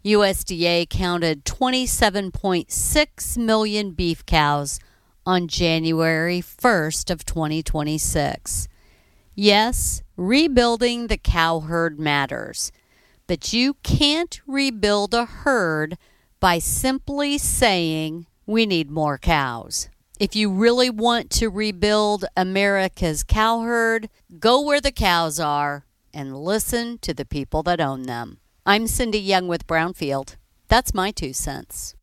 USDA counted 27.6 million beef cows on January 1st of 2026. Yes, rebuilding the cow herd matters, but you can't rebuild a herd by simply saying we need more cows. If you really want to rebuild America's cow herd, go where the cows are and listen to the people that own them. I'm Cindy Young with Brownfield. That's my 2 cents.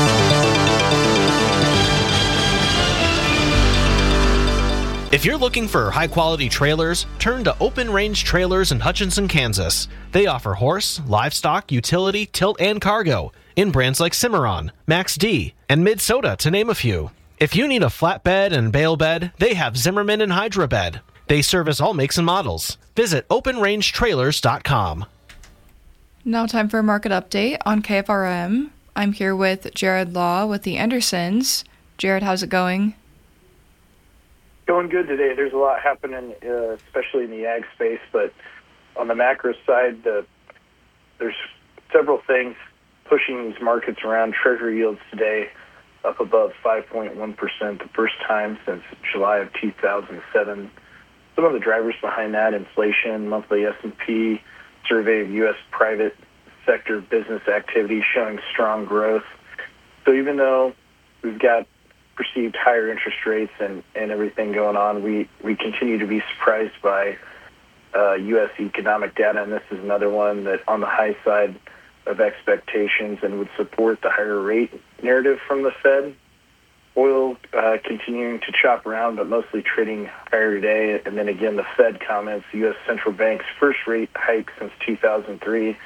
If you're looking for high-quality trailers, turn to Open Range Trailers in Hutchinson, Kansas. They offer horse, livestock, utility, tilt, and cargo in brands like Cimarron, Max D, and Minnesota, to name a few. If you need a flatbed and bale bed, they have Zimmerman and Hydra Bed. They service all makes and models. Visit OpenRangeTrailers.com. Now time for a market update on KFRM. I'm here with Jared Law with the Andersons. Jared, how's it going? Going good today. There's a lot happening, especially in the ag space, but on the macro side, there's several things pushing these markets around. Treasury yields today up above 5.1%, the first time since July of 2007. Some of the drivers behind that: inflation, monthly S&P survey of U.S. private sector business activity showing strong growth. So even though we've got perceived higher interest rates and everything going on, we continue to be surprised by U.S. economic data, and this is another one that on the high side of expectations and would support the higher rate narrative from the Fed. Oil continuing to chop around, but mostly trading higher today. And then again, the Fed comments, the U.S. Central Bank's first rate hike since 2023,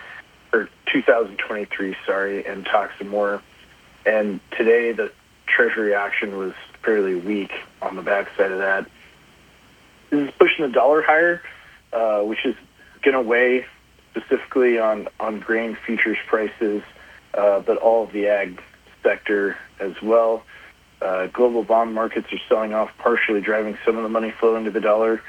and talks some more. And today, the Treasury action was fairly weak on the backside of that. This is pushing the dollar higher, which is going to weigh specifically on grain futures prices, but all of the ag sector as well. Global bond markets are selling off, partially driving some of the money flow into the dollar.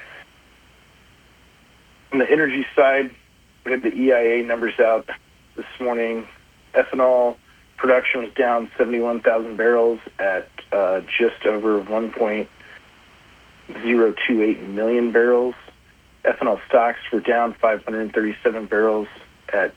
On the energy side, we had the EIA numbers out this morning. Ethanol production was down 71,000 barrels at just over 1.028 million barrels. Ethanol stocks were down 537 barrels at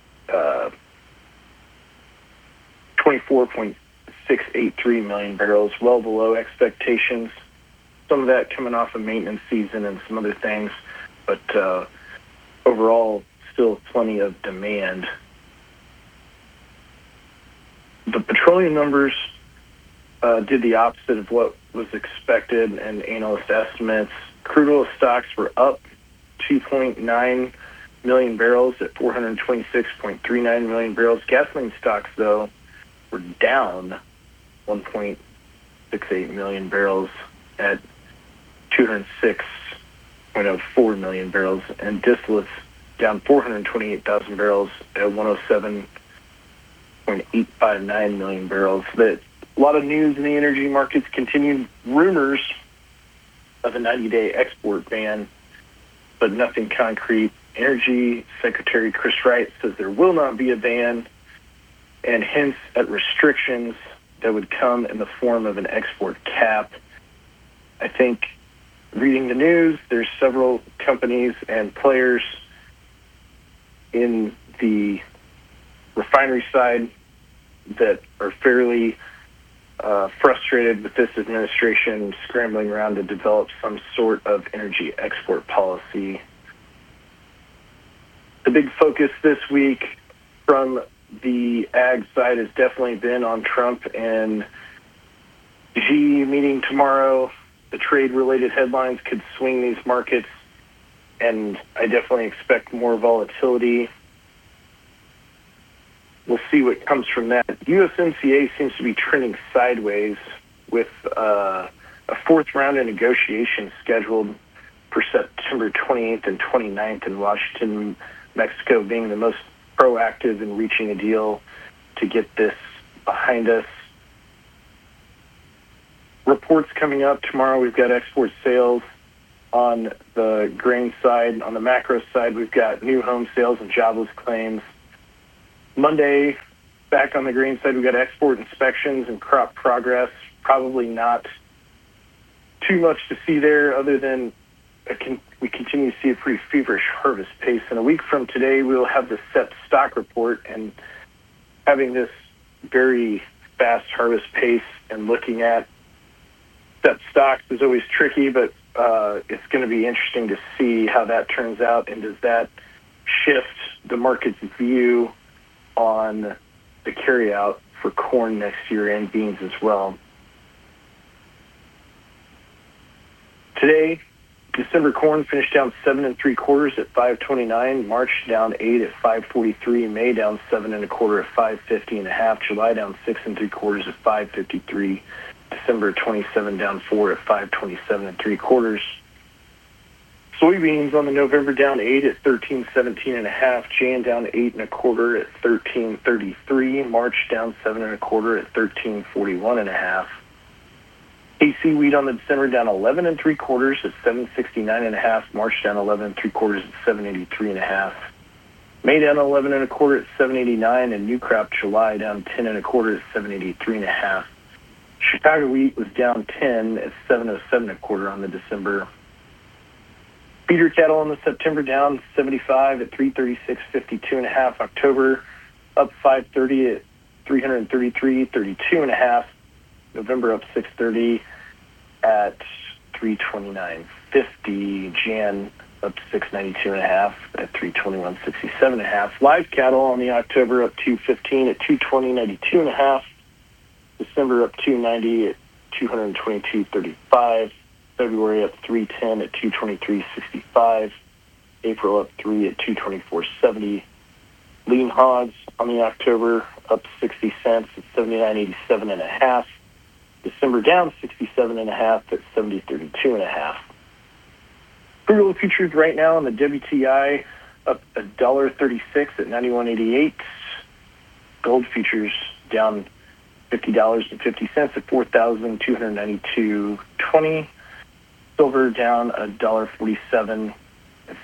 24.683 million barrels, well below expectations. Some of that coming off of maintenance season and some other things, but overall, still plenty of demand. The petroleum numbers did the opposite of what was expected and analyst estimates. Crude oil stocks were up 2.9 million barrels at 426.39 million barrels. Gasoline stocks, though, were down 1.68 million barrels at 206.04 million barrels. And distillates down 428,000 barrels at 107.859 million barrels. But a lot of news in the energy markets. Continued rumors of a 90-day export ban, but nothing concrete. Energy Secretary Chris Wright says there will not be a ban, and hints at restrictions that would come in the form of an export cap. I think reading the news, there's several companies and players in the refinery side that are fairly frustrated with this administration scrambling around to develop some sort of energy export policy. The big focus this week from the ag side has definitely been on Trump and Xi meeting tomorrow. The trade-related headlines could swing these markets, and I definitely expect more volatility. We'll see what comes from that. USMCA seems to be trending sideways with a fourth round of negotiations scheduled for September 28th and 29th in Washington, Mexico being the most proactive in reaching a deal to get this behind us. Reports coming up tomorrow. We've got export sales on the grain side. On the macro side, we've got new home sales and jobless claims. Monday, back on the grain side, we've got export inspections and crop progress. Probably not too much to see there other than we continue to see a pretty feverish harvest pace. And a week from today, we'll have the CEP stock report, and having this very fast harvest pace and looking at CEP stocks is always tricky, but it's going to be interesting to see how that turns out, and does that shift the market's view on the carryout for corn next year and beans as well. Today, December corn finished down 7 3/4 at 5.29. March down 8 at 5.43. May down 7 1/4 at 5.50.5. July down 6 3/4 at 5.53. December 27 down 4 at 5.27 3/4. Soybeans on the November down 8 at 13.17.5. Jan down 8 1/4 at 13.33. March down 7 1/4 at 13.41.5. AC wheat on the December down 11 3/4 at 7.69.5. March down 11 3/4 at 7.83.5. May down 11 1/4 at 7.89, and new crop July down 10 1/4 at 7.83.5. Chicago wheat was down 10 at 7.07 1/4 on the December. Feeder cattle on the September down 75 at 336.52.5. October up 530 at 333.32.5. November up 630 at 329.50. Jan up 692.5 at 321.67.5. Live cattle on the October up 215 at 220.92.5. December up 290 at 222.35. February up 310 at 223.65. April up 3 at 224.70. Lean hogs on the October up 60 cents at 79.87.5. December down 67.5 at 70.32.5. Crude oil futures right now on the WTI up $1.36 at 91.88. Gold futures down $50.50 at 4,292.20. Silver down $1.47 at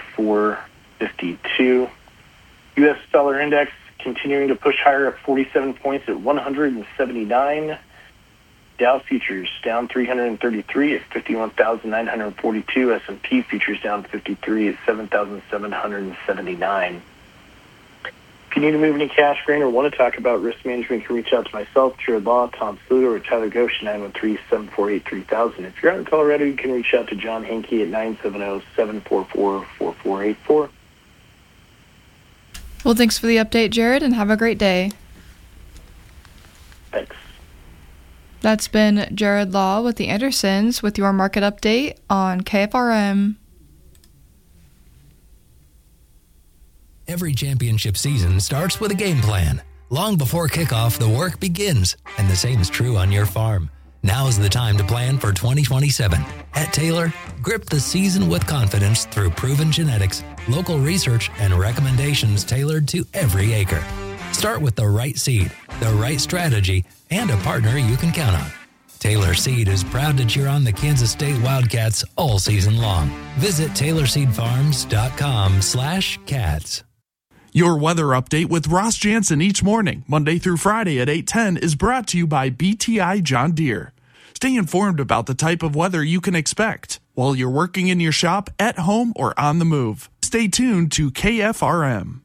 64.52. U.S. dollar index continuing to push higher up 47 points at 179. Dow futures down 333 at 51,942. S&P futures down 53 at 7,779. If you need to move any cash, grain, or want to talk about risk management, you can reach out to myself, Jared Law, Tom Sluter, or Tyler Ghosh, 913-748-3000. If you're out in Colorado, you can reach out to John Hankey at 970-744-4484. Well, thanks for the update, Jared, and have a great day. Thanks. That's been Jared Law with the Andersons with your market update on KFRM. Every championship season starts with a game plan. Long before kickoff, the work begins, and the same is true on your farm. Now is the time to plan for 2027. At Taylor, grip the season with confidence through proven genetics, local research, and recommendations tailored to every acre. Start with the right seed, the right strategy, and a partner you can count on. Taylor Seed is proud to cheer on the Kansas State Wildcats all season long. Visit TaylorSeedFarms.com/cats. Your weather update with Ross Jansen each morning, Monday through Friday at 8:10, is brought to you by BTI John Deere. Stay informed about the type of weather you can expect while you're working in your shop, at home, or on the move. Stay tuned to KFRM.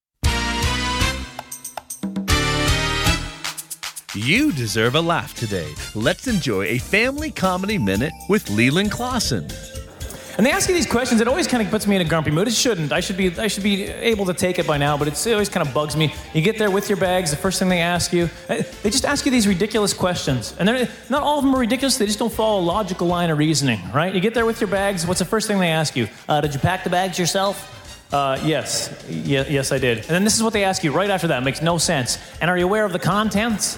You deserve a laugh today. Let's enjoy a family comedy minute with Leland Clausen. And they ask you these questions, it always kind of puts me in a grumpy mood. It shouldn't. I should be able to take it by now, but it always kind of bugs me. You get there with your bags, the first thing they ask you, they just ask you these ridiculous questions. And not all of them are ridiculous, they just don't follow a logical line of reasoning, right? You get there with your bags, what's the first thing they ask you? Did you pack the bags yourself? Yes, I did. And then this is what they ask you right after that. It makes no sense. And are you aware of the contents?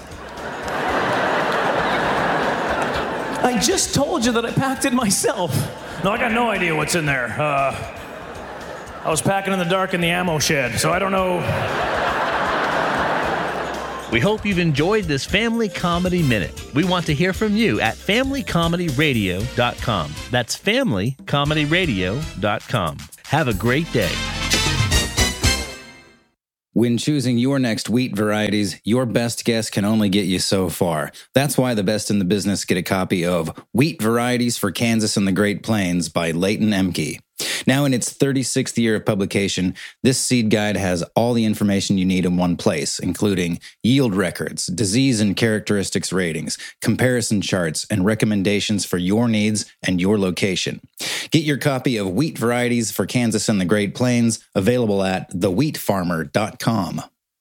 I just told you that I packed it myself. No, I got no idea what's in there. I was packing in the dark in the ammo shed, so I don't know. We hope you've enjoyed this Family Comedy Minute. We want to hear from you at FamilyComedyRadio.com. That's FamilyComedyRadio.com. Have a great day. When choosing your next wheat varieties, your best guess can only get you so far. That's why the best in the business get a copy of Wheat Varieties for Kansas and the Great Plains by Leighton Emke. Now in its 36th year of publication, this seed guide has all the information you need in one place, including yield records, disease and characteristics ratings, comparison charts, and recommendations for your needs and your location. Get your copy of Wheat Varieties for Kansas and the Great Plains, available at thewheatfarmer.com.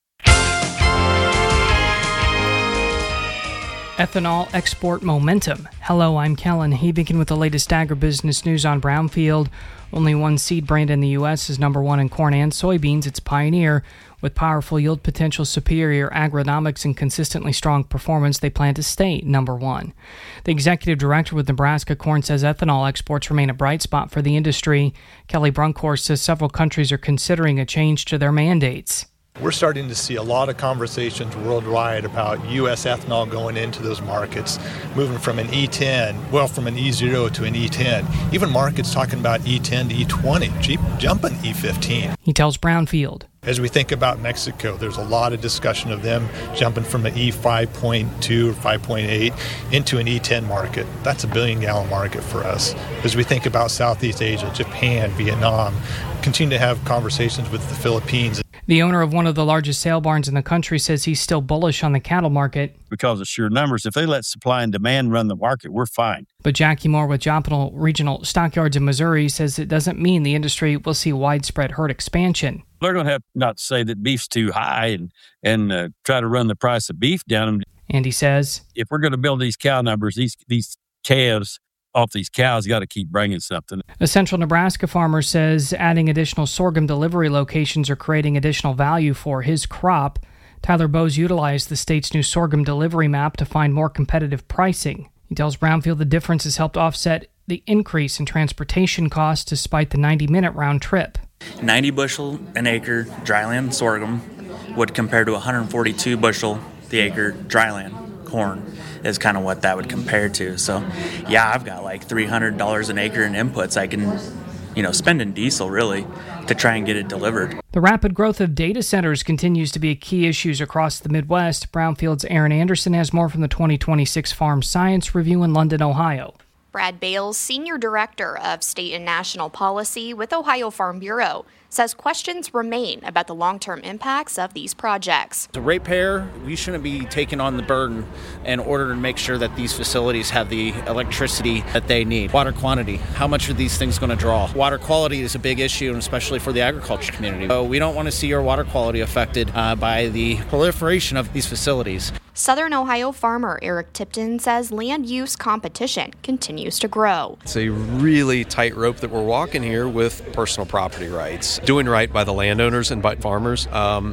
Ethanol export momentum. Hello, I'm Kellen Havigan with the latest agribusiness news on Brownfield. Only one seed brand in the U.S. is number one in corn and soybeans. It's Pioneer. With powerful yield potential, superior agronomics, and consistently strong performance, they plan to stay number one. The executive director with Nebraska Corn says ethanol exports remain a bright spot for the industry. Kelly Brunkhorst says several countries are considering a change to their mandates. We're starting to see a lot of conversations worldwide about U.S. ethanol going into those markets, moving from an E10, from an E0 to an E10. Even markets talking about E10 to E20, jumping E15. He tells Brownfield. As we think about Mexico, there's a lot of discussion of them jumping from an E5.2 or 5.8 into an E10 market. That's a billion-gallon market for us. As we think about Southeast Asia, Japan, Vietnam, continue to have conversations with the Philippines. The owner of one of the largest sale barns in the country says he's still bullish on the cattle market. Because of sheer numbers, if they let supply and demand run the market, we're fine. But Jackie Moore with Joplin Regional Stockyards in Missouri says it doesn't mean the industry will see widespread herd expansion. They're going to have not to say that beef's too high and try to run the price of beef down. And he says, if we're going to build these cow numbers, these calves off these cows, got to keep bringing something. A central Nebraska farmer says adding additional sorghum delivery locations are creating additional value for his crop. Tyler Bowes utilized the state's new sorghum delivery map to find more competitive pricing. He tells Brownfield the difference has helped offset the increase in transportation costs despite the 90-minute round trip. 90 bushel an acre dryland sorghum would compare to 142 bushel the acre dryland corn is kind of what that would compare to. So, yeah, I've got like $300 an acre in inputs I can, spend in diesel, really, to try and get it delivered. The rapid growth of data centers continues to be a key issue across the Midwest. Brownfield's Aaron Anderson has more from the 2026 Farm Science Review in London, Ohio. Brad Bales, Senior Director of State and National Policy with Ohio Farm Bureau, says questions remain about the long-term impacts of these projects. As a ratepayer, we shouldn't be taking on the burden in order to make sure that these facilities have the electricity that they need. Water quantity, how much are these things going to draw? Water quality is a big issue, and especially for the agriculture community. So we don't want to see our water quality affected by the proliferation of these facilities. Southern Ohio farmer Eric Tipton says land use competition continues to grow. It's a really tight rope that we're walking here with personal property rights. Doing right by the landowners and by farmers,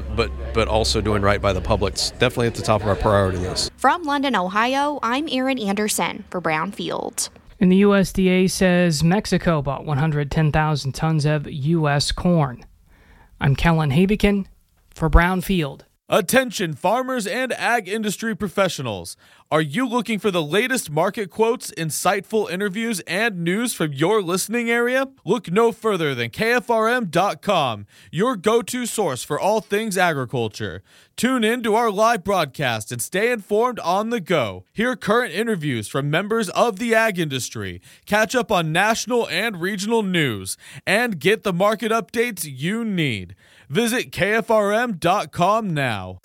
but also doing right by the public. It's definitely at the top of our priority list. From London, Ohio, I'm Erin Anderson for Brownfield. And the USDA says Mexico bought 110,000 tons of U.S. corn. I'm Kellen Havigan for Brownfield. Attention farmers and ag industry professionals. Are you looking for the latest market quotes, insightful interviews, and news from your listening area? Look no further than KFRM.com, your go-to source for all things agriculture. Tune in to our live broadcast and stay informed on the go. Hear current interviews from members of the ag industry, catch up on national and regional news, and get the market updates you need. Visit KFRM.com now.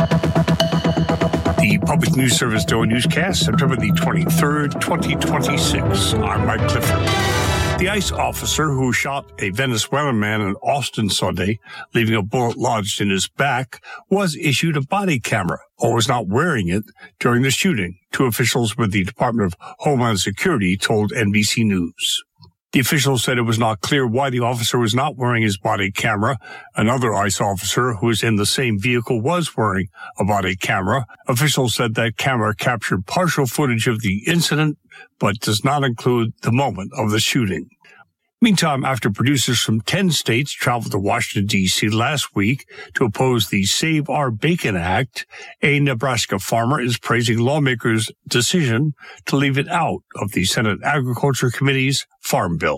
The Public News Service Daily Newscast, September the 23rd, 2026. I'm Mike Clifford. The ICE officer who shot a Venezuelan man in Austin Sunday, leaving a bullet lodged in his back, was issued a body camera or was not wearing it during the shooting, two officials with the Department of Homeland Security told NBC News. The officials said it was not clear why the officer was not wearing his body camera. Another ICE officer who was in the same vehicle was wearing a body camera. Officials said that camera captured partial footage of the incident, but does not include the moment of the shooting. Meantime, after producers from 10 states traveled to Washington, D.C. last week to oppose the Save Our Bacon Act, a Nebraska farmer is praising lawmakers' decision to leave it out of the Senate Agriculture Committee's Farm Bill.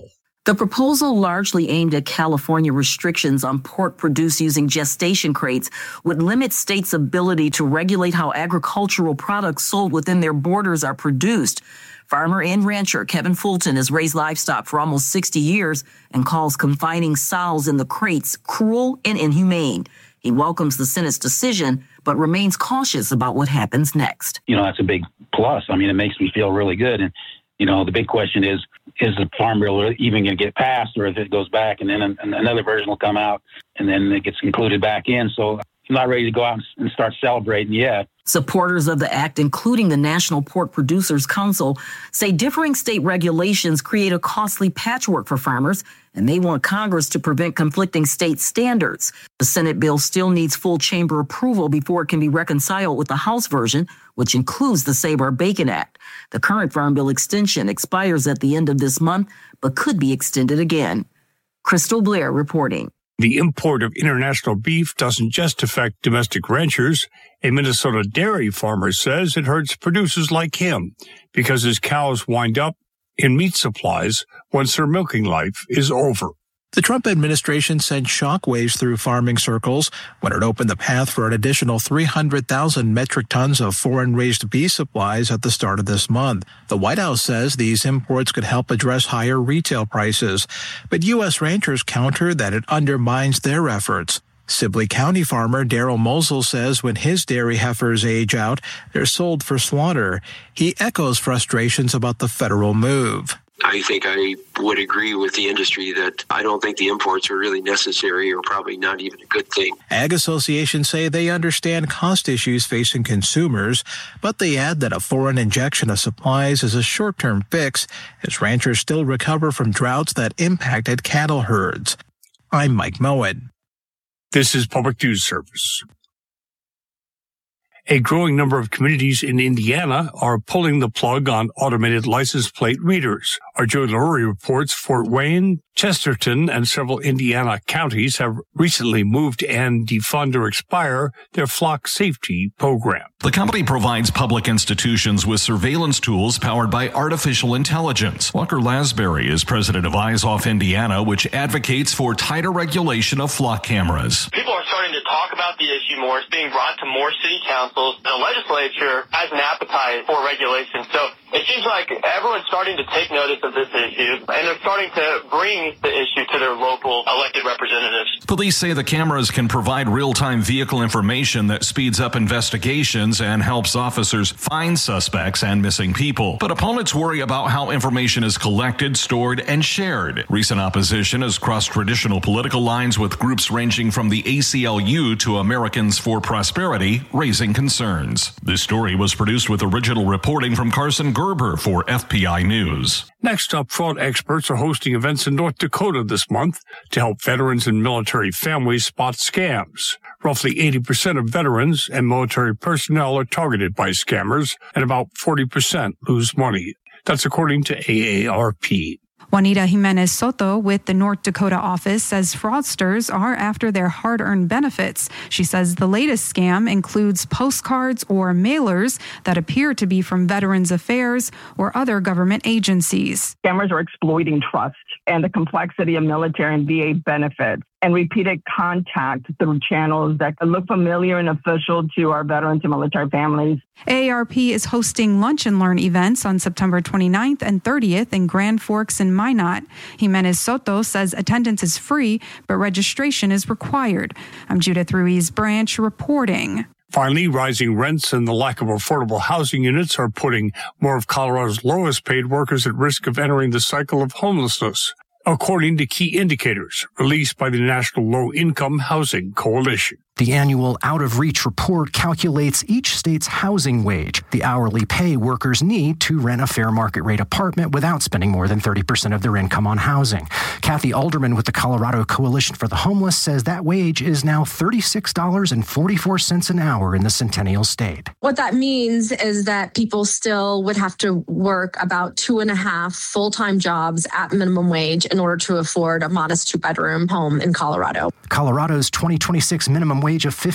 The proposal, largely aimed at California restrictions on pork produced using gestation crates, would limit states' ability to regulate how agricultural products sold within their borders are produced. Farmer and rancher Kevin Fulton has raised livestock for almost 60 years and calls confining sows in the crates cruel and inhumane. He welcomes the Senate's decision, but remains cautious about what happens next. That's a big plus. I mean, it makes me feel really good. And, the big question is the Farm Bill even going to get passed, or if it goes back and then another version will come out and then it gets included back in. So I'm not ready to go out and start celebrating yet. Supporters of the act, including the National Pork Producers Council, say differing state regulations create a costly patchwork for farmers, and they want Congress to prevent conflicting state standards. The Senate bill still needs full chamber approval before it can be reconciled with the House version, which includes the Saber-Bacon Act. The current Farm Bill extension expires at the end of this month, but could be extended again. Crystal Blair reporting. The import of international beef doesn't just affect domestic ranchers. A Minnesota dairy farmer says it hurts producers like him because his cows wind up in meat supplies once their milking life is over. The Trump administration sent shockwaves through farming circles when it opened the path for an additional 300,000 metric tons of foreign-raised beef supplies at the start of this month. The White House says these imports could help address higher retail prices, but U.S. ranchers counter that it undermines their efforts. Sibley County farmer Daryl Mosel says when his dairy heifers age out, they're sold for slaughter. He echoes frustrations about the federal move. I think I would agree with the industry that I don't think the imports are really necessary or probably not even a good thing. Ag associations say they understand cost issues facing consumers, but they add that a foreign injection of supplies is a short-term fix as ranchers still recover from droughts that impacted cattle herds. I'm Mike Moen. This is Public News Service. A growing number of communities in Indiana are pulling the plug on automated license plate readers. Our Joe Lurie reports Fort Wayne, Chesterton, and several Indiana counties have recently moved and defund or expire their flock safety program. The company provides public institutions with surveillance tools powered by artificial intelligence. Walker Lasbury is president of Eyes Off Indiana, which advocates for tighter regulation of flock cameras. People are starting to talk about the issue more. It's being brought to more city councils. The legislature has an appetite for regulation. So it seems like everyone's starting to take notice of this issue, and they're starting to bring the issue to their local elected representatives. Police say the cameras can provide real-time vehicle information that speeds up investigations and helps officers find suspects and missing people. But opponents worry about how information is collected, stored, and shared. Recent opposition has crossed traditional political lines with groups ranging from the ACLU to Americans for Prosperity, raising concerns. This story was produced with original reporting from Carson Gerber for FPI News. Next up, fraud experts are hosting events in North Dakota this month to help veterans and military families spot scams. Roughly 80% of veterans and military personnel are targeted by scammers, and about 40% lose money. That's according to AARP. Juanita Jimenez Soto with the North Dakota office says fraudsters are after their hard-earned benefits. She says the latest scam includes postcards or mailers that appear to be from Veterans Affairs or other government agencies. Scammers are exploiting trust and the complexity of military and VA benefits and repeated contact through channels that look familiar and official to our veterans and military families. AARP is hosting Lunch and Learn events on September 29th and 30th in Grand Forks and Minot. Jimenez Soto says attendance is free, but registration is required. I'm Judith Ruiz Branch reporting. Finally, rising rents and the lack of affordable housing units are putting more of Colorado's lowest paid workers at risk of entering the cycle of homelessness, according to key indicators released by the National Low Income Housing Coalition. The annual Out of Reach report calculates each state's housing wage, the hourly pay workers need to rent a fair market rate apartment without spending more than 30% of their income on housing. Kathy Alderman with the Colorado Coalition for the Homeless says that wage is now $36.44 an hour in the Centennial State. What that means is that people still would have to work about 2.5 full-time jobs at minimum wage in order to afford a modest 2-bedroom home in Colorado. Colorado's 2026 minimum wage of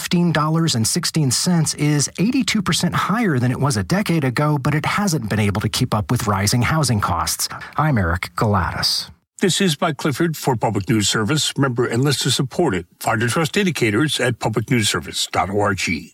$15.16 is 82% higher than it was a decade ago, but it hasn't been able to keep up with rising housing costs. I'm Eric Galatis. This is Mike Clifford for Public News Service. Member and listener supported. Find our trust indicators at publicnewsservice.org.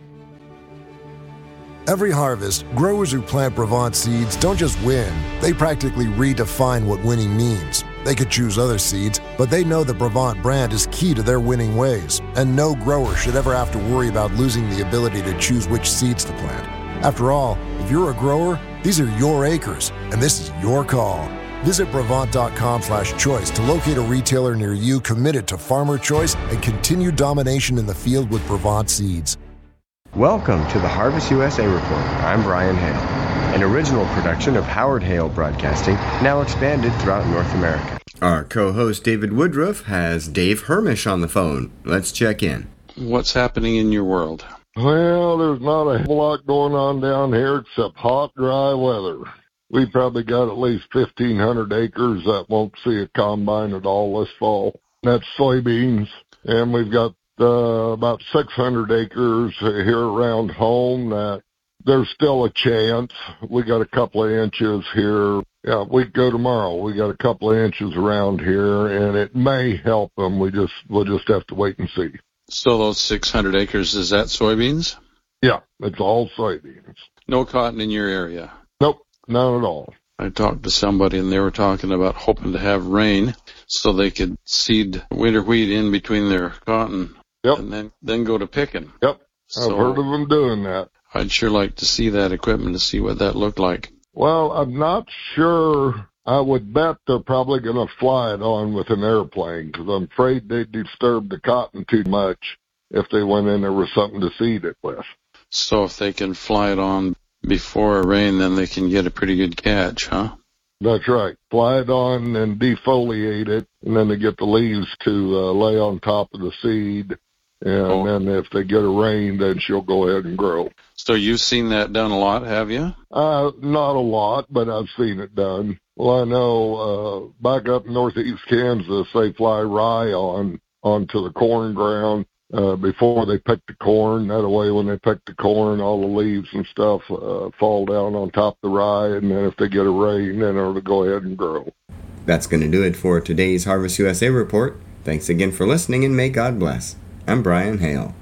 Every harvest, growers who plant Brevant seeds don't just win, they practically redefine what winning means. They could choose other seeds, but they know the Brevant brand is key to their winning ways, and no grower should ever have to worry about losing the ability to choose which seeds to plant. After all, if you're a grower, these are your acres, and this is your call. Visit Brevant.com/choice to locate a retailer near you committed to farmer choice and continued domination in the field with Brevant seeds. Welcome to the Harvest USA Report. I'm Brian Hale, an original production of Howard Hale Broadcasting, now expanded throughout North America. Our co-host David Woodruff has Dave Hermish on the phone. Let's check in. What's happening in your world? Well, there's not a whole lot going on down here except hot, dry weather. We probably got at least 1,500 acres that won't see a combine at all this fall. That's soybeans, and we've got about 600 acres here around home that there's still a chance. We got a couple of inches here. Yeah, we go tomorrow. We got a couple of inches around here, and it may help them. We'll just have to wait and see. So those 600 acres, is that soybeans? Yeah, it's all soybeans. No cotton in your area? Nope, not at all. I talked to somebody, and they were talking about hoping to have rain so they could seed winter wheat in between their cotton. Yep. And then go to picking. Yep. I've heard of them doing that. I'd sure like to see that equipment to see what that looked like. Well, I'm not sure. I would bet they're probably going to fly it on with an airplane because I'm afraid they'd disturb the cotton too much if they went in there with something to seed it with. So if they can fly it on before a rain, then they can get a pretty good catch, huh? That's right. Fly it on and defoliate it, and then they get the leaves to lay on top of the seed. And then if they get a rain, then she'll go ahead and grow. So you've seen that done a lot, have you? Not a lot, but I've seen it done. Well, I know back up in northeast Kansas, they fly rye onto the corn ground before they pick the corn. That way, when they pick the corn, all the leaves and stuff fall down on top of the rye, and then if they get a rain, then it'll go ahead and grow. That's going to do it for today's Harvest USA Report. Thanks again for listening, and may God bless. I'm Brian Hale.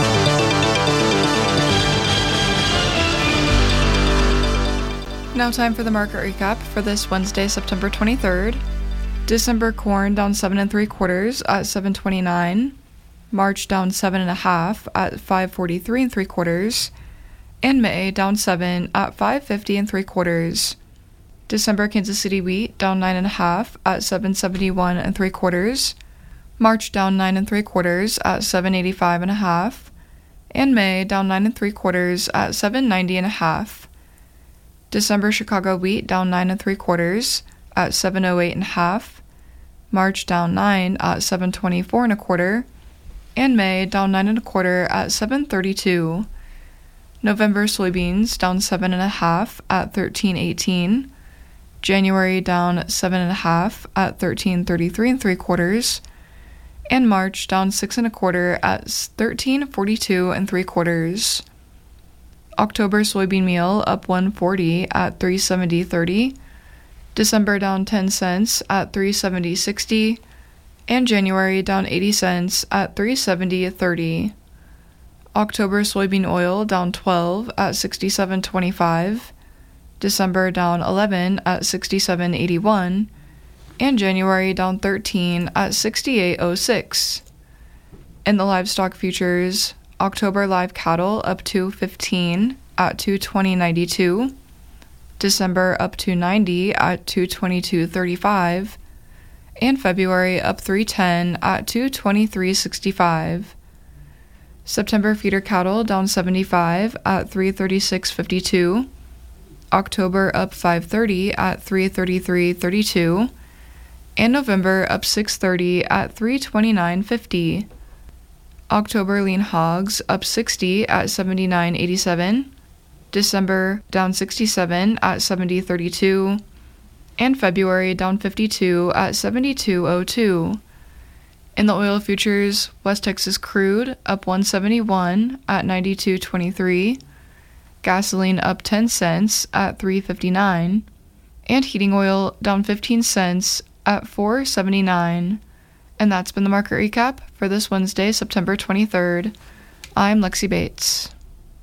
Now time for the market recap for this Wednesday, September 23rd. December corn down 7 3/4 at $7.29. March down 7 1/2 at $5.43 3/4. And May down 7 at $5.50 3/4. December Kansas City wheat down 9 1/2 at $7.71 3/4. March down 9 3/4 at $7.85 1/2. And May down 9 3/4 at $7.90 1/2. December Chicago wheat down 9 3/4 at $7.08 1/2. March down 9 at $7.24 1/4. And May down 9 1/4 at $7.32. November soybeans down 7 1/2 at $13.18. January down 7 1/2 at $13.33 3/4. And March down 6 1/4 at $13.42 3/4. October soybean meal up $1.40 at $3.70.30. December down 10 cents at $3.70.60. And January down 80 cents at $3.70.30. October soybean oil down 12 at $67.25. December down 11 at $67.81. And January down 13 at $68.06. In the livestock futures, October live cattle up $2.15 at $220.92. December up $2.90 at $222.35. And February up $3.10 at $223.65. September feeder cattle down 75 at $336.52. October up $5.30 at $333.32. And November up $6.30 at $329.50. October lean hogs up 60 at $79.87. December down 67 at $70.32. And February down 52 at $72.02. In the oil futures, West Texas crude up $171 at $92.23. Gasoline up 10 cents at $3.59. And heating oil down 15 cents at $4.79. And that's been the market recap for this Wednesday, September 23rd. I'm Lexi Bates.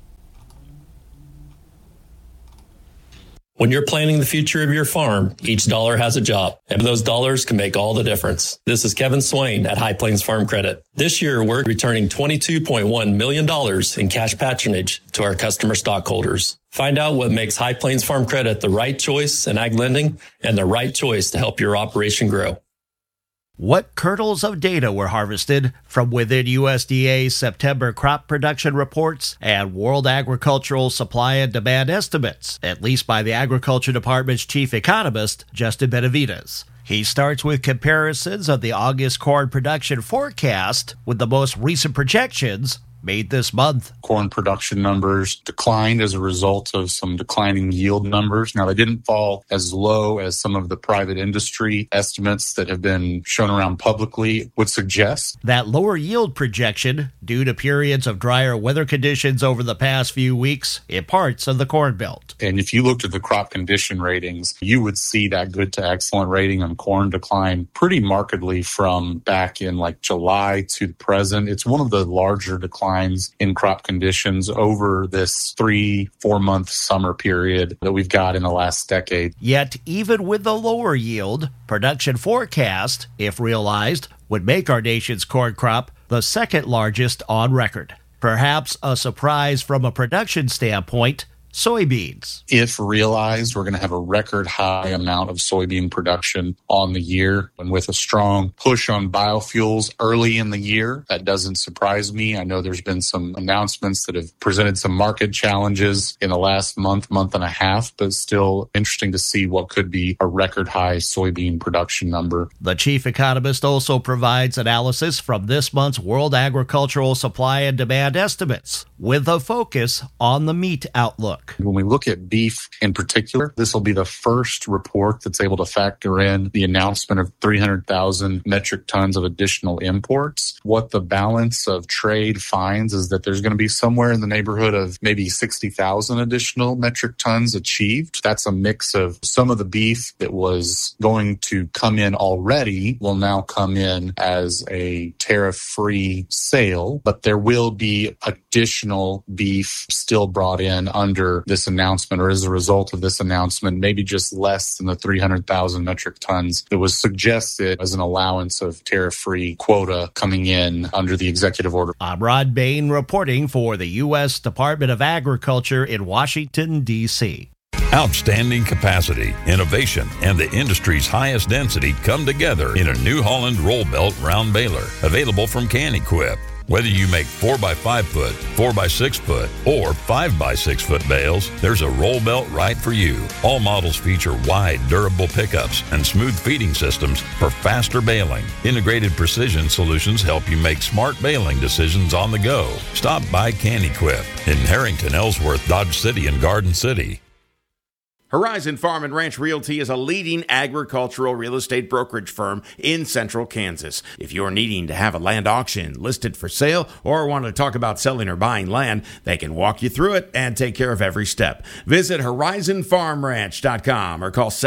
When you're planning the future of your farm, each dollar has a job, and those dollars can make all the difference. This is Kevin Swain at High Plains Farm Credit. This year, we're returning $22.1 million in cash patronage to our customer stockholders. Find out what makes High Plains Farm Credit the right choice in ag lending and the right choice to help your operation grow. What kernels of data were harvested from within USDA's September crop production reports and World Agricultural Supply and Demand estimates, at least by the Agriculture Department's chief economist, Justin Benavides. He starts with comparisons of the August corn production forecast with the most recent projections made this month. Corn production numbers declined as a result of some declining yield numbers. Now, they didn't fall as low as some of the private industry estimates that have been shown around publicly would suggest. That lower yield projection due to periods of drier weather conditions over the past few weeks in parts of the Corn Belt. And if you looked at the crop condition ratings, you would see that good to excellent rating on corn decline pretty markedly from back in like July to the present. It's one of the larger declines in crop conditions over this 3-4 month summer period that we've got in the last decade. Yet, even with the lower yield, production forecast, if realized, would make our nation's corn crop the second largest on record. Perhaps a surprise from a production standpoint, soybeans. If realized, we're going to have a record high amount of soybean production on the year. And with a strong push on biofuels early in the year, that doesn't surprise me. I know there's been some announcements that have presented some market challenges in the last month and a half, but still interesting to see what could be a record high soybean production number. The chief economist also provides analysis from this month's World Agricultural Supply and Demand estimates, with a focus on the meat outlook. When we look at beef in particular, this will be the first report that's able to factor in the announcement of 300,000 metric tons of additional imports. What the balance of trade finds is that there's going to be somewhere in the neighborhood of maybe 60,000 additional metric tons achieved. That's a mix of some of the beef that was going to come in already will now come in as a tariff-free sale, but there will be additional beef still brought in under this announcement, or as a result of this announcement, maybe just less than the 300,000 metric tons that was suggested as an allowance of tariff-free quota coming in under the executive order. I'm Rod Bain reporting for the U.S. Department of Agriculture in Washington, D.C. Outstanding capacity, innovation, and the industry's highest density come together in a New Holland roll belt round baler, available from Can-Equip. Whether you make 4x5 foot, 4x6 foot, or 5x6 foot bales, there's a roll belt right for you. All models feature wide, durable pickups and smooth feeding systems for faster baling. Integrated precision solutions help you make smart baling decisions on the go. Stop by Can-Equip in Harrington, Ellsworth, Dodge City, and Garden City. Horizon Farm and Ranch Realty is a leading agricultural real estate brokerage firm in central Kansas. If you're needing to have a land auction listed for sale or want to talk about selling or buying land, they can walk you through it and take care of every step. Visit horizonfarmranch.com or call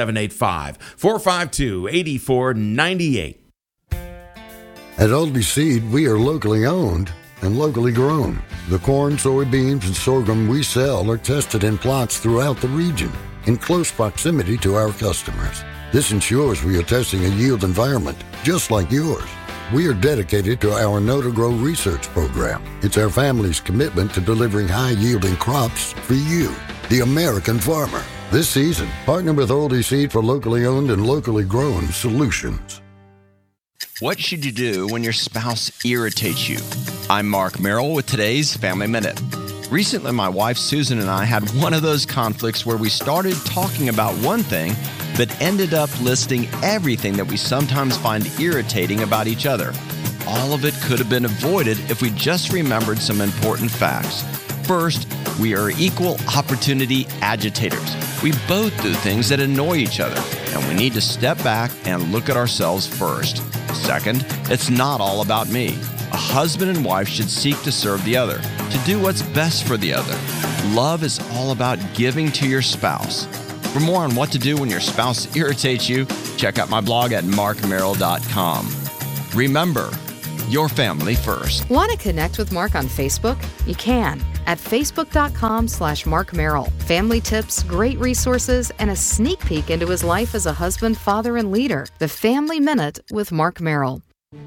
785-452-8498. At Aldi Seed, we are locally owned and locally grown. The corn, soybeans, and sorghum we sell are tested in plots throughout the region, in close proximity to our customers. This ensures we are testing a yield environment just like yours. We are dedicated to our Know-to-Grow research program. It's our family's commitment to delivering high-yielding crops for you, the American farmer. This season, partner with Aldi Seed for locally owned and locally grown solutions. What should you do when your spouse irritates you? I'm Mark Merrill with today's Family Minute. Recently, my wife Susan and I had one of those conflicts where we started talking about one thing but ended up listing everything that we sometimes find irritating about each other. All of it could have been avoided if we just remembered some important facts. First, we are equal opportunity agitators. We both do things that annoy each other, and we need to step back and look at ourselves first. Second, it's not all about me. A husband and wife should seek to serve the other, to do what's best for the other. Love is all about giving to your spouse. For more on what to do when your spouse irritates you, check out my blog at markmerrill.com. Remember, your family first. Want to connect with Mark on Facebook? You can at facebook.com/Mark Merrill. Family tips, great resources, and a sneak peek into his life as a husband, father, and leader. The Family Minute with Mark Merrill.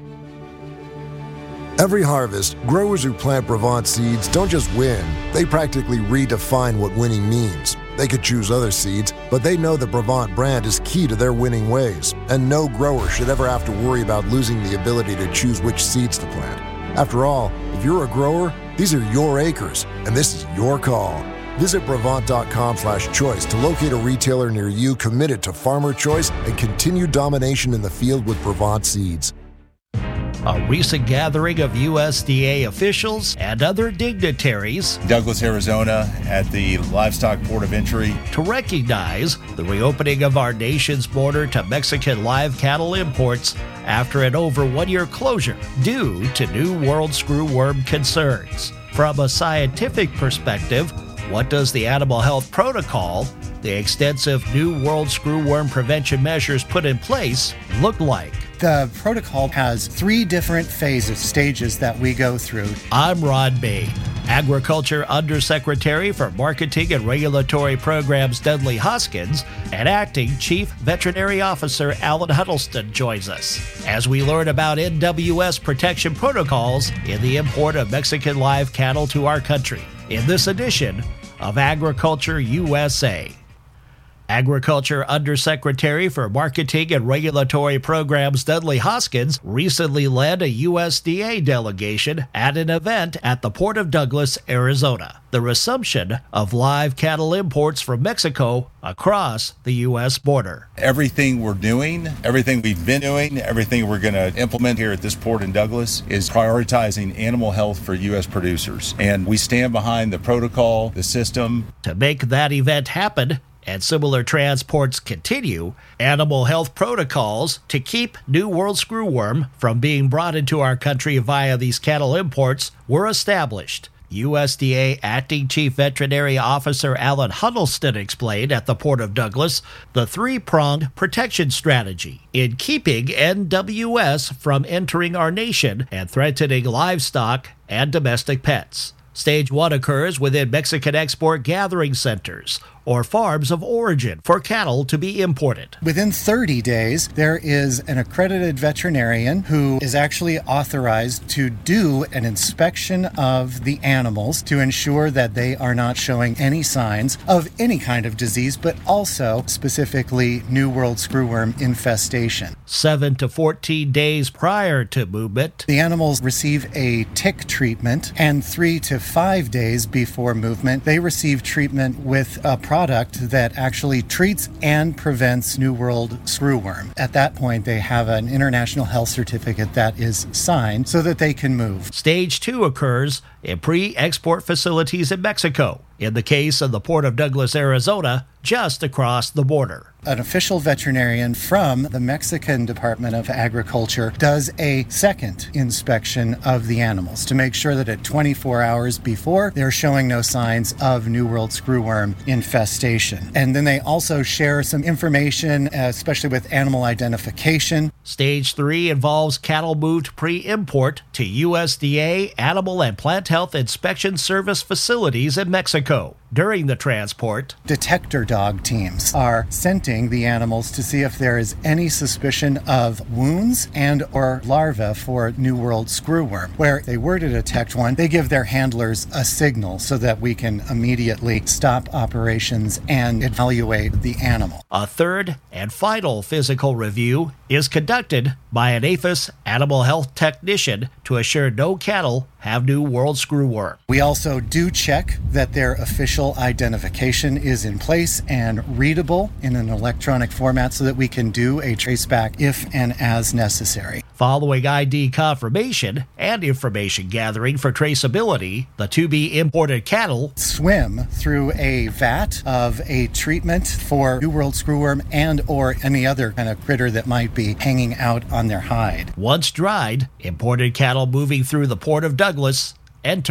Every harvest, growers who plant Brevant seeds don't just win, they practically redefine what winning means. They could choose other seeds, but they know the Brevant brand is key to their winning ways, and no grower should ever have to worry about losing the ability to choose which seeds to plant. After all, if you're a grower, these are your acres, and this is your call. Visit Brevant.com/choice to locate a retailer near you committed to farmer choice and continued domination in the field with Brevant seeds. A recent gathering of USDA officials and other dignitaries, Douglas, Arizona, at the Livestock Port of Entry, to recognize the reopening of our nation's border to Mexican live cattle imports after an over 1-year closure due to New World screwworm concerns. From a scientific perspective, what does the Animal Health Protocol, the extensive New World screwworm prevention measures put in place, look like? The protocol has 3 different stages that we go through. I'm Ron Bain. Agriculture Undersecretary for Marketing and Regulatory Programs Dudley Hoskins and Acting Chief Veterinary Officer Alan Huddleston joins us as we learn about NWS protection protocols in the import of Mexican live cattle to our country in this edition of Agriculture USA. Agriculture Undersecretary for Marketing and Regulatory Programs Dudley Hoskins recently led a USDA delegation at an event at the Port of Douglas, Arizona, the resumption of live cattle imports from Mexico across the U.S. border. Everything we're doing, everything we've been doing, everything we're going to implement here at this port in Douglas is prioritizing animal health for U.S. producers. And we stand behind the protocol, the system. To make that event happen, and similar transports continue, animal health protocols to keep New World screwworm from being brought into our country via these cattle imports were established. USDA Acting Chief Veterinary Officer Alan Huddleston explained at the Port of Douglas the 3-pronged protection strategy in keeping NWS from entering our nation and threatening livestock and domestic pets. Stage 1 occurs within Mexican export gathering centers or farms of origin for cattle to be imported. Within 30 days, there is an accredited veterinarian who is actually authorized to do an inspection of the animals to ensure that they are not showing any signs of any kind of disease, but also specifically New World screwworm infestation. 7 to 14 days prior to movement, the animals receive a tick treatment, and 3 to 5 days before movement, they receive treatment with a product that actually treats and prevents New World screwworm. At that point, they have an international health certificate that is signed so that they can move. Stage 2 occurs in pre-export facilities in Mexico, in the case of the Port of Douglas, Arizona, just across the border. An official veterinarian from the Mexican Department of Agriculture does a second inspection of the animals to make sure that at 24 hours before, they're showing no signs of New World screwworm infestation. And then they also share some information, especially with animal identification. Stage 3 involves cattle moved pre-import to USDA Animal and Plant Health Inspection Service facilities in Mexico. During the transport, detector dog teams are scenting the animals to see if there is any suspicion of wounds and or larvae for New World screwworm. Where they were to detect one, they give their handlers a signal so that we can immediately stop operations and evaluate the animal. A third and final physical review is conducted by an APHIS animal health technician to assure no cattle have New World screwworm. We also do check that their official identification is in place and readable in an electronic format so that we can do a traceback if and as necessary. Following ID confirmation and information gathering for traceability, the to-be imported cattle swim through a vat of a treatment for New World screwworm and or any other kind of critter that might be hanging out on their hide. Once dried, imported cattle moving through the Port of Douglas enter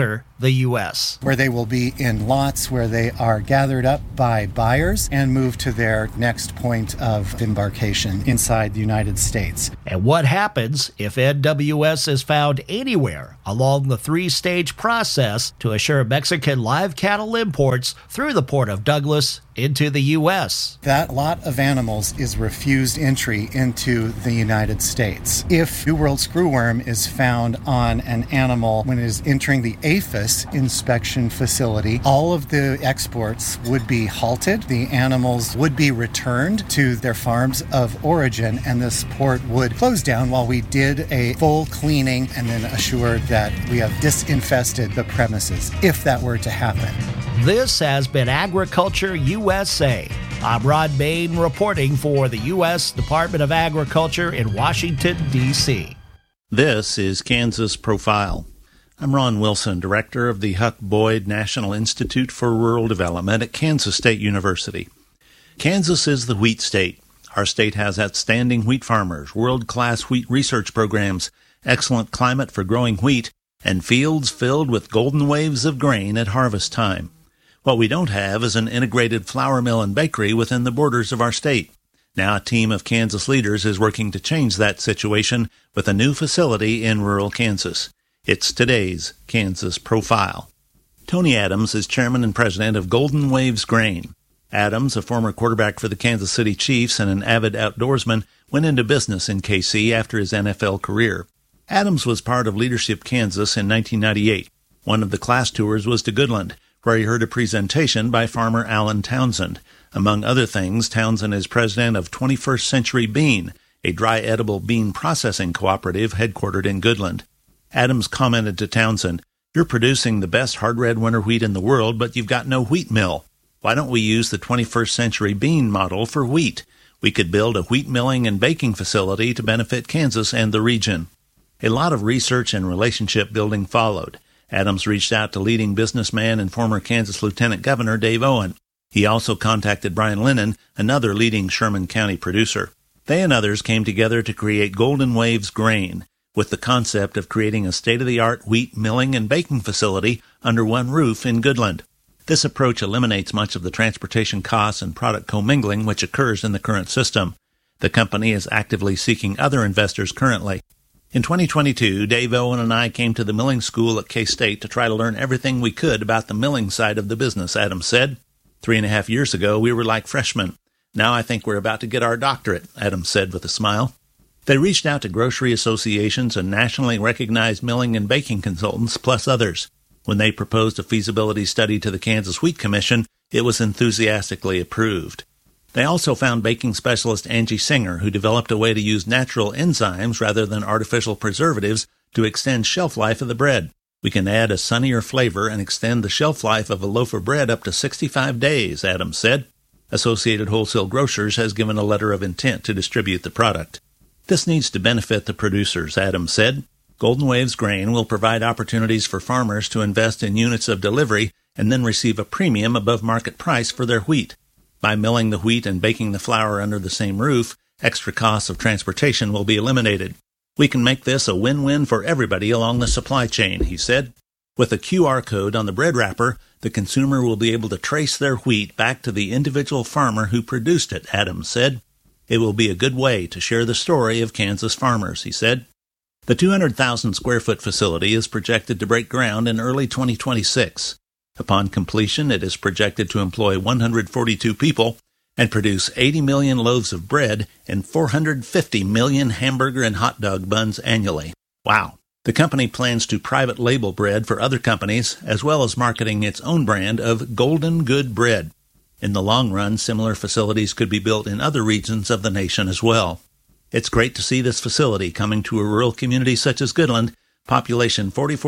the U.S., where they will be in lots where they are gathered up by buyers and moved to their next point of embarkation inside the United States. And what happens if NWS is found anywhere along the three-stage process to assure Mexican live cattle imports through the Port of Douglas into the U.S.? That lot of animals is refused entry into the United States. If New World screwworm is found on an animal when it is entering the APHIS inspection facility, all of the exports would be halted. The animals would be returned to their farms of origin, and this port would close down while we did a full cleaning and then assured that we have disinfested the premises, if that were to happen. This has been Agriculture USA. I'm Ron Bain reporting for the U.S. Department of Agriculture in Washington, D.C. This is Kansas Profile. I'm Ron Wilson, director of the Huck Boyd National Institute for Rural Development at Kansas State University. Kansas is the wheat state. Our state has outstanding wheat farmers, world-class wheat research programs, excellent climate for growing wheat, and fields filled with golden waves of grain at harvest time. What we don't have is an integrated flour mill and bakery within the borders of our state. Now a team of Kansas leaders is working to change that situation with a new facility in rural Kansas. It's today's Kansas Profile. Tony Adams is chairman and president of Golden Waves Grain. Adams, a former quarterback for the Kansas City Chiefs and an avid outdoorsman, went into business in KC after his NFL career. Adams was part of Leadership Kansas in 1998. One of the class tours was to Goodland, where he heard a presentation by farmer Alan Townsend. Among other things, Townsend is president of 21st Century Bean, a dry edible bean processing cooperative headquartered in Goodland. Adams commented to Townsend, "You're producing the best hard red winter wheat in the world, but you've got no wheat mill. Why don't we use the 21st Century Bean model for wheat? We could build a wheat milling and baking facility to benefit Kansas and the region." A lot of research and relationship building followed. Adams reached out to leading businessman and former Kansas Lieutenant Governor Dave Owen. He also contacted Brian Lennon, another leading Sherman County producer. They and others came together to create Golden Waves Grain, with the concept of creating a state-of-the-art wheat milling and baking facility under one roof in Goodland. This approach eliminates much of the transportation costs and product commingling which occurs in the current system. The company is actively seeking other investors currently. In 2022, Dave Owen and I came to the milling school at K-State to try to learn everything we could about the milling side of the business, Adams said. 3.5 years ago, we were like freshmen. Now I think we're about to get our doctorate, Adams said with a smile. They reached out to grocery associations and nationally recognized milling and baking consultants, plus others. When they proposed a feasibility study to the Kansas Wheat Commission, it was enthusiastically approved. They also found baking specialist Angie Singer, who developed a way to use natural enzymes rather than artificial preservatives to extend shelf life of the bread. We can add a sunnier flavor and extend the shelf life of a loaf of bread up to 65 days, Adams said. Associated Wholesale Grocers has given a letter of intent to distribute the product. This needs to benefit the producers, Adams said. Golden Waves Grain will provide opportunities for farmers to invest in units of delivery and then receive a premium above market price for their wheat. By milling the wheat and baking the flour under the same roof, extra costs of transportation will be eliminated. We can make this a win-win for everybody along the supply chain, he said. With a QR code on the bread wrapper, the consumer will be able to trace their wheat back to the individual farmer who produced it, Adams said. It will be a good way to share the story of Kansas farmers, he said. The 200,000 square foot facility is projected to break ground in early 2026. Upon completion, it is projected to employ 142 people and produce 80 million loaves of bread and 450 million hamburger and hot dog buns annually. Wow. The company plans to private label bread for other companies, as well as marketing its own brand of Golden Good Bread. In the long run, similar facilities could be built in other regions of the nation as well. It's great to see this facility coming to a rural community such as Goodland, population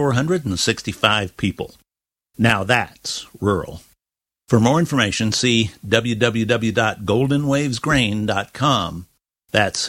4,465 people. Now that's rural. For more information, see www.goldenwavesgrain.com. That's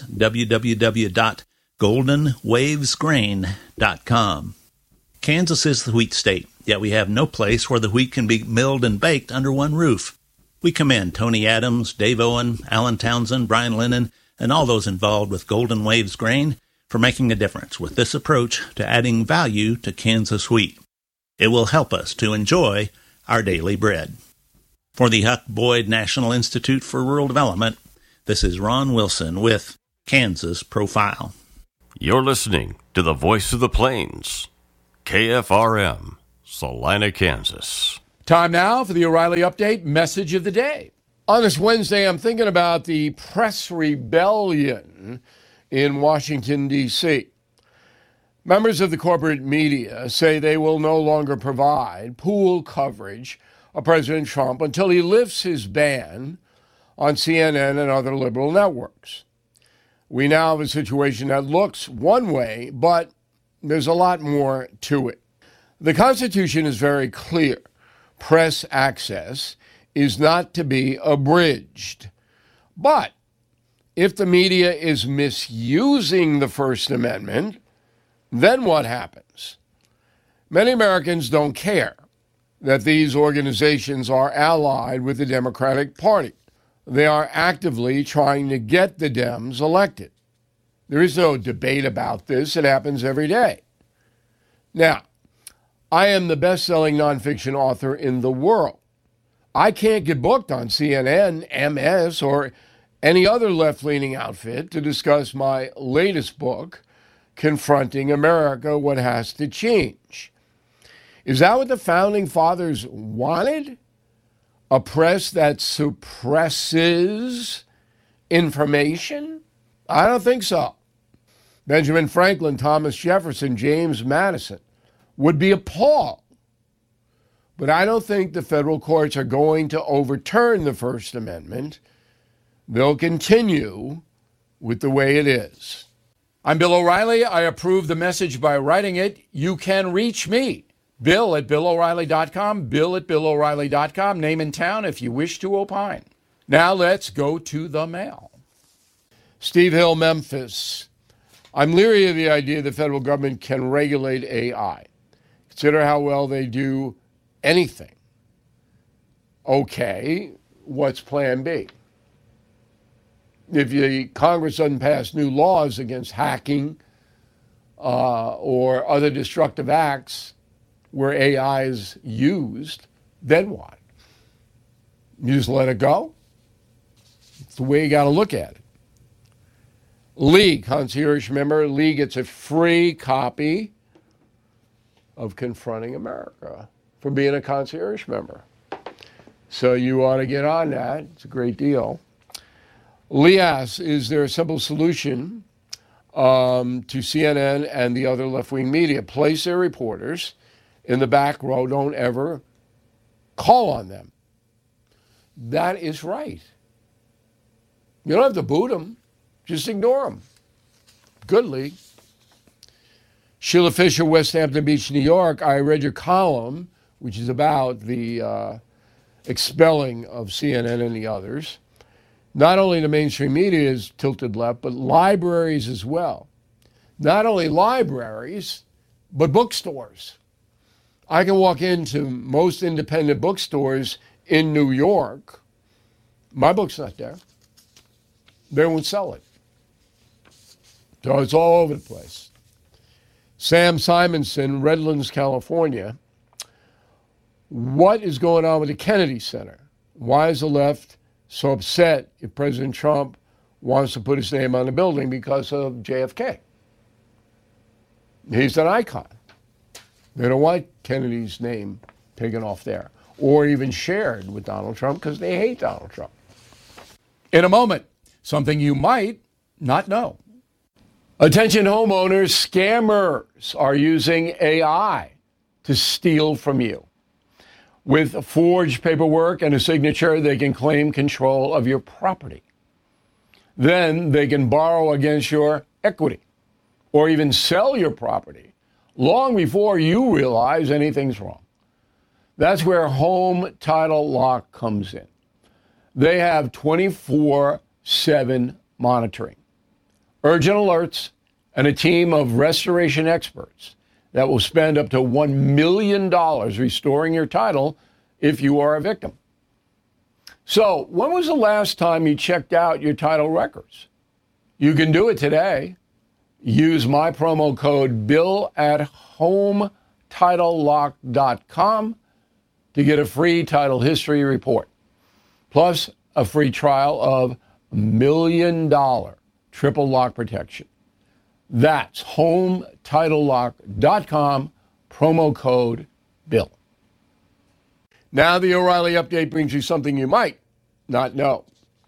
www.goldenwavesgrain.com. Kansas is the wheat state, yet we have no place where the wheat can be milled and baked under one roof. We commend Tony Adams, Dave Owen, Alan Townsend, Brian Lennon, and all those involved with Golden Waves Grain for making a difference with this approach to adding value to Kansas wheat. It will help us to enjoy our daily bread. For the Huck Boyd National Institute for Rural Development, this is Ron Wilson with Kansas Profile. You're listening to the Voice of the Plains, KFRM, Salina, Kansas. Time now for the O'Reilly Update Message of the Day. On this Wednesday, I'm thinking about the press rebellion in Washington, D.C. Members of the corporate media say they will no longer provide pool coverage of President Trump until he lifts his ban on CNN and other liberal networks. We now have a situation that looks one way, but there's a lot more to it. The Constitution is very clear. Press access is not to be abridged. But if the media is misusing the First Amendment, then what happens? Many Americans don't care that these organizations are allied with the Democratic Party. They are actively trying to get the Dems elected. There is no debate about this. It happens every day. Now, I am the best-selling nonfiction author in the world. I can't get booked on CNN, MS, or any other left-leaning outfit to discuss my latest book, Confronting America, What Has to Change. Is that what the Founding Fathers wanted? A press that suppresses information? I don't think so. Benjamin Franklin, Thomas Jefferson, James Madison would be appalled. But I don't think the federal courts are going to overturn the First Amendment. They'll continue with the way it is. I'm Bill O'Reilly. I approve the message by writing it. You can reach me, Bill at BillO'Reilly.com, Bill at BillO'Reilly.com, name and town if you wish to opine. Now let's go to the mail. Steve Hill, Memphis. I'm leery of the idea the federal government can regulate AI. Consider how well they do anything. Okay, what's plan B? If the Congress doesn't pass new laws against hacking or other destructive acts where AI is used, then what? You just let it go? It's the way you got to look at it. Lee, concierge member, Lee gets a free copy of Confronting America for being a concierge member. So you ought to get on that. It's a great deal. Lee asks, is there a simple solution to CNN and the other left-wing media? Place their reporters in the back row. Don't ever call on them. That is right. You don't have to boot them. Just ignore them. Good, Lee. Sheila Fisher, West Hampton Beach, New York. I read your column, which is about the expelling of CNN and the others. Not only the mainstream media is tilted left, but libraries as well. Not only libraries, but bookstores. I can walk into most independent bookstores in New York. My book's not there. They won't sell it. So it's all over the place. Sam Simonson, Redlands, California. What is going on with the Kennedy Center? Why is the left so upset if President Trump wants to put his name on the building because of JFK? He's an icon. They don't want Kennedy's name taken off there or even shared with Donald Trump because they hate Donald Trump. In a moment, something you might not know. Attention homeowners, scammers are using AI to steal from you. With forged paperwork and a signature, they can claim control of your property. Then they can borrow against your equity or even sell your property long before you realize anything's wrong. That's where Home Title Lock comes in. They have 24/7 monitoring, urgent alerts, and a team of restoration experts that will spend up to $1 million restoring your title if you are a victim. So, when was the last time you checked out your title records? You can do it today. Use my promo code Bill at Home TitleLock.com to get a free title history report, plus a free trial of $1 million triple lock protection. That's HomeTitleLock.com, promo code BILL. Now the O'Reilly Update brings you something you might not know.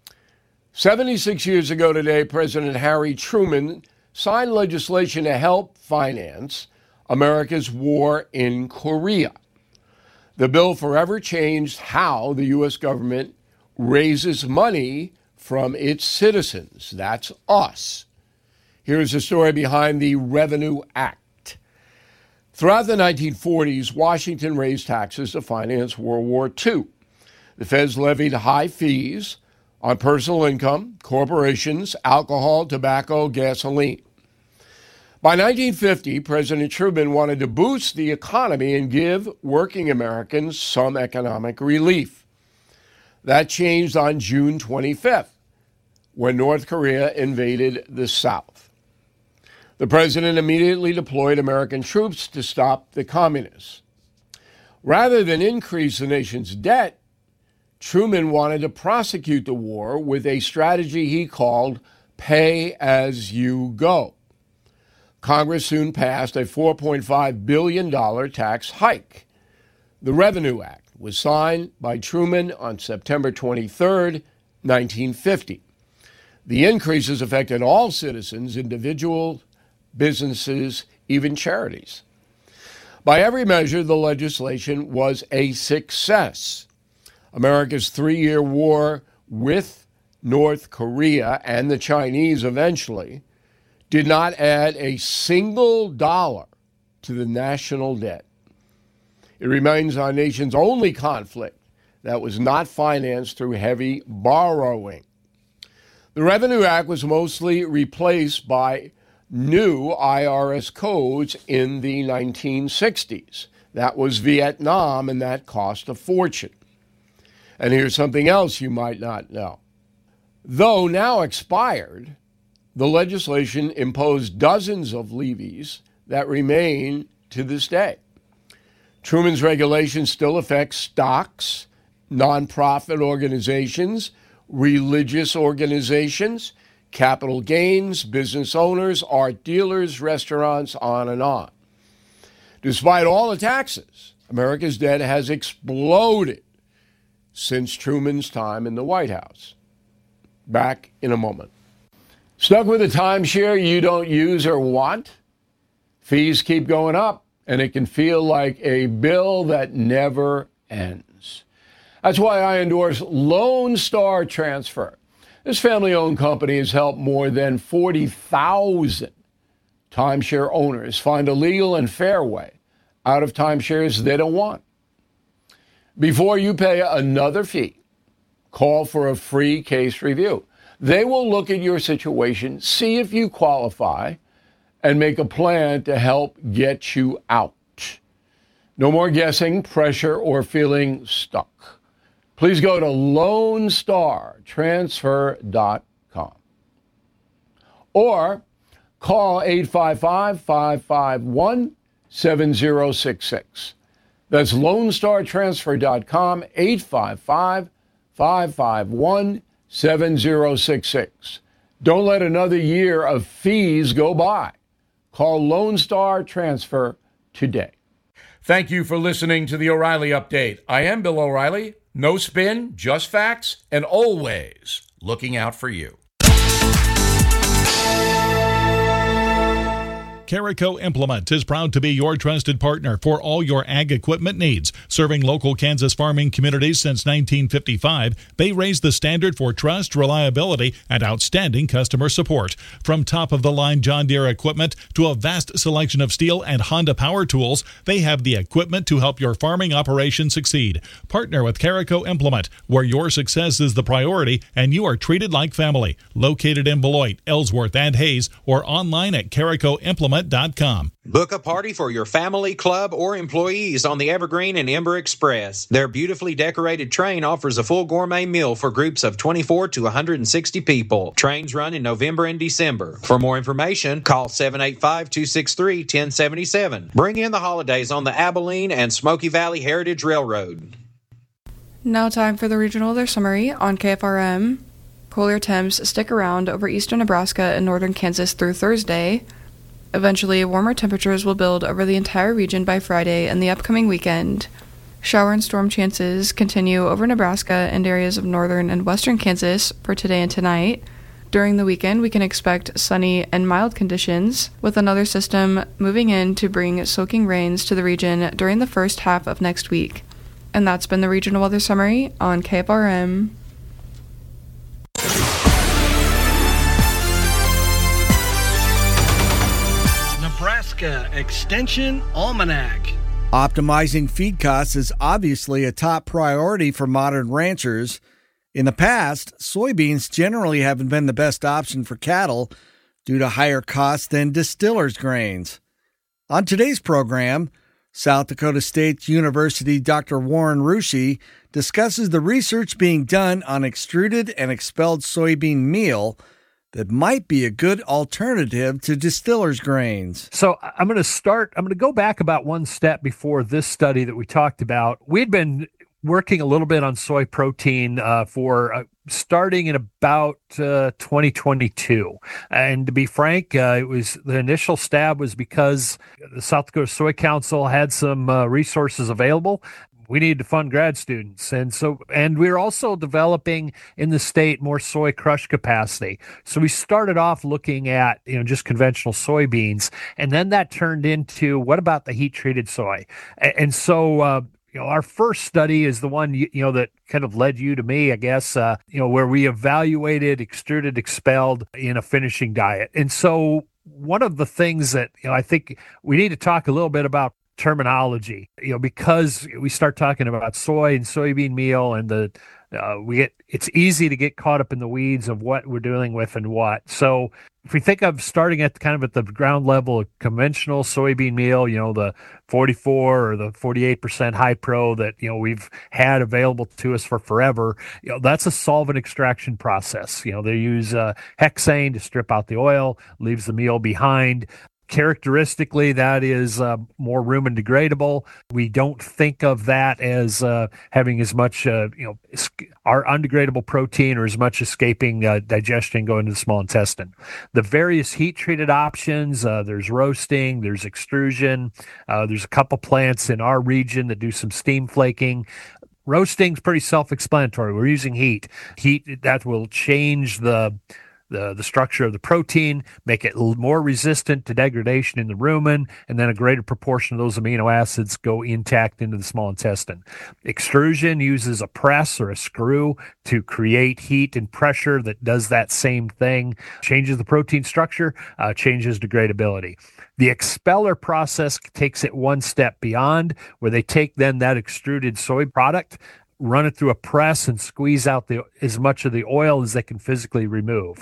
76 years ago today, President Harry Truman signed legislation to help finance America's war in Korea. The bill forever changed how the U.S. government raises money from its citizens. That's us. Here's the story behind the Revenue Act. Throughout the 1940s, Washington raised taxes to finance World War II. The feds levied high fees on personal income, corporations, alcohol, tobacco, gasoline. By 1950, President Truman wanted to boost the economy and give working Americans some economic relief. That changed on June 25th, when North Korea invaded the South. The president immediately deployed American troops to stop the communists. Rather than increase the nation's debt, Truman wanted to prosecute the war with a strategy he called pay as you go. Congress soon passed a $4.5 billion tax hike. The Revenue Act was signed by Truman on September 23, 1950. The increases affected all citizens, individuals, businesses, even charities. By every measure, the legislation was a success. America's 3-year war with North Korea and the Chinese eventually did not add a single dollar to the national debt. It remains our nation's only conflict that was not financed through heavy borrowing. The Revenue Act was mostly replaced by new IRS codes in the 1960s. That was Vietnam, and that cost a fortune. And here's something else you might not know. Though now expired, the legislation imposed dozens of levies that remain to this day. Truman's regulations still affect stocks, nonprofit organizations, religious organizations, capital gains, business owners, art dealers, restaurants, on and on. Despite all the taxes, America's debt has exploded since Truman's time in the White House. Back in a moment. Stuck with a timeshare you don't use or want? Fees keep going up, and it can feel like a bill that never ends. That's why I endorse Lone Star Transfer. This family-owned company has helped more than 40,000 timeshare owners find a legal and fair way out of timeshares they don't want. Before you pay another fee, call for a free case review. They will look at your situation, see if you qualify, and make a plan to help get you out. No more guessing, pressure, or feeling stuck. Please go to LoneStarTransfer.com or call 855-551-7066. That's LoneStarTransfer.com, 855-551-7066. Don't let another year of fees go by. Call Lone Star Transfer today. Thank you for listening to the O'Reilly Update. I am Bill O'Reilly. No spin, just facts, and always looking out for you. Carico Implement is proud to be your trusted partner for all your ag equipment needs. Serving local Kansas farming communities since 1955, they raise the standard for trust, reliability, and outstanding customer support. From top-of-the-line John Deere equipment to a vast selection of Steel and Honda power tools, they have the equipment to help your farming operation succeed. Partner with Carico Implement, where your success is the priority and you are treated like family. Located in Beloit, Ellsworth, and Hayes, or online at caricoimplement.com. Outlet.com. Book a party for your family, club, or employees on the Evergreen and Ember Express. Their beautifully decorated train offers a full gourmet meal for groups of 24 to 160 people. Trains run in November and December. For more information, call 785-263-1077. Bring in the holidays on the Abilene and Smoky Valley Heritage Railroad. Now time for the regional weather summary on KFRM. Cooler temps stick around over eastern Nebraska and northern Kansas through Thursday. Eventually, warmer temperatures will build over the entire region by Friday and the upcoming weekend. Shower and storm chances continue over Nebraska and areas of northern and western Kansas for today and tonight. During the weekend, we can expect sunny and mild conditions, with another system moving in to bring soaking rains to the region during the first half of next week. And that's been the regional weather summary on KFRM. Nebraska Extension Almanac. Optimizing feed costs is obviously a top priority for modern ranchers. In the past, soybeans generally haven't been the best option for cattle due to higher costs than distillers' grains. On today's program, South Dakota State University Dr. Warren Rusche discusses the research being done on extruded and expelled soybean meal that might be a good alternative to distillers' grains. So I'm going to go back about one step before this study that we talked about. We'd been working a little bit on soy protein for starting in about 2022. And to be frank, it was the initial stab was because the South Dakota Soy Council had some resources available. We needed to fund grad students. And we're also developing in the state more soy crush capacity. So we started off looking at, just conventional soybeans, and then that turned into, what about the heat treated soy? And so, our first study is the one, that kind of led you to me, I guess, where we evaluated extruded, expelled in a finishing diet. And so one of the things that, I think we need to talk a little bit about terminology, because we start talking about soy and soybean meal and it's easy to get caught up in the weeds of what we're dealing with and what. So if we think of starting at the ground level of conventional soybean meal, the 44 or the 48% high pro that, we've had available to us for forever, that's a solvent extraction process. They use hexane to strip out the oil, leaves the meal behind. Characteristically, that is more rumen degradable. We don't think of that as having as much, our undegradable protein or as much escaping digestion going to the small intestine. The various heat-treated options, there's roasting, there's extrusion, there's a couple plants in our region that do some steam flaking. Roasting's pretty self-explanatory. We're using heat that will change the structure of the protein, make it more resistant to degradation in the rumen, and then a greater proportion of those amino acids go intact into the small intestine. Extrusion uses a press or a screw to create heat and pressure that does that same thing, changes the protein structure, changes degradability. The expeller process takes it one step beyond, where they take then that extruded soy product, run it through a press and squeeze out as much of the oil as they can physically remove.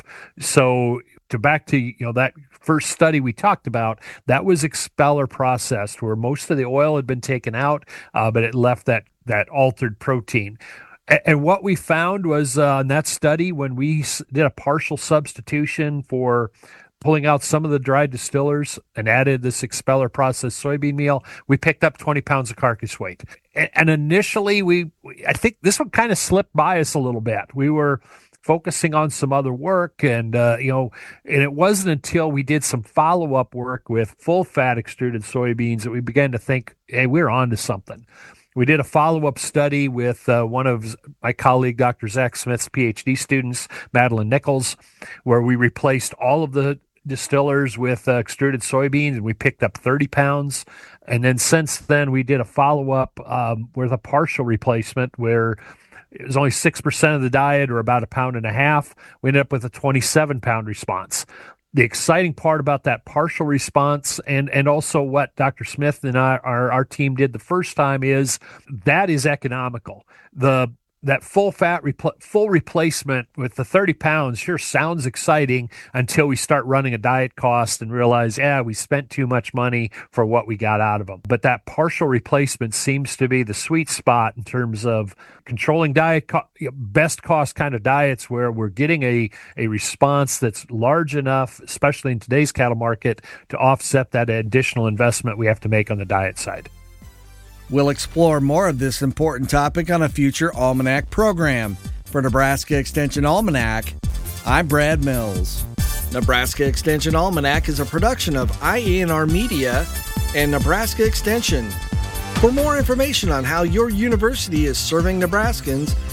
So back to that first study we talked about, that was expeller processed, where most of the oil had been taken out, but it left that altered protein. And what we found was in that study, when we did a partial substitution for pulling out some of the dried distillers and added this expeller processed soybean meal, we picked up 20 pounds of carcass weight. And initially, I think this one kind of slipped by us a little bit. We were focusing on some other work, and and it wasn't until we did some follow-up work with full-fat extruded soybeans that we began to think, hey, we're on to something. We did a follow-up study with one of my colleague, Dr. Zach Smith's PhD students, Madeline Nichols, where we replaced all of the distillers with extruded soybeans, and we picked up 30 pounds. And then since then, we did a follow-up with a partial replacement where it was only 6% of the diet, or about 1.5 pounds. We ended up with a 27-pound response. The exciting part about that partial response, and also what Dr. Smith and our team did the first time, is that is economical. The that full fat full replacement with the 30 pounds sure sounds exciting until we start running a diet cost and realize, we spent too much money for what we got out of them. But that partial replacement seems to be the sweet spot in terms of controlling best cost kind of diets where we're getting a response that's large enough, especially in today's cattle market, to offset that additional investment we have to make on the diet side. We'll explore more of this important topic on a future Almanac program. For Nebraska Extension Almanac, I'm Brad Mills. Nebraska Extension Almanac is a production of IENR Media and Nebraska Extension. For more information on how your university is serving Nebraskans,